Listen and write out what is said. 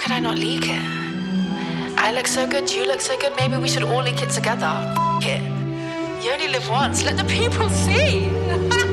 could I not leak it? I look so good, you look so good, maybe we should all leak it together. F*** it. You only live once, let the people see.